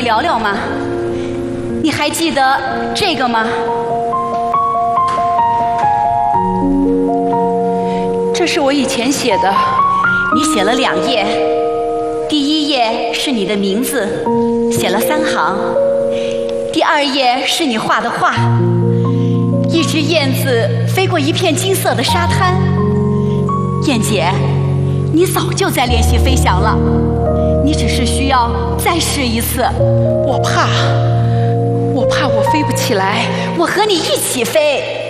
聊聊吗？你还记得这个吗？这是我以前写的，你写了2页，第1页是你的名字，写了3行，第2页是你画的画，一只燕子飞过一片金色的沙滩。燕姐，你早就在练习飞翔了，你只是需要再试一次。 我怕我飞不起来。 我和你一起飞。